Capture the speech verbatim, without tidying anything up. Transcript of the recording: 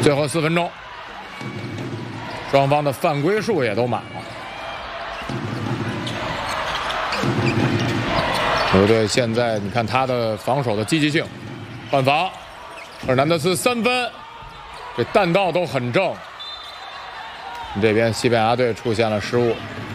最后四分钟，双方的犯规数也都满了。球队现在你看他的防守的积极性，换防，赫尔南德斯三分，这弹道都很正。这边西班牙队出现了失误。